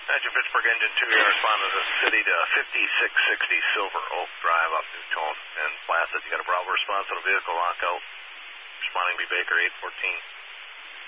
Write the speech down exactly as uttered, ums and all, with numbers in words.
Engine Pittsburgh Engine two, you responded to the city to fifty-six sixty Silver Oak Drive up Newtone and Placid. You got a Bravo response on a vehicle lockout. Responding to be Baker eight fourteen.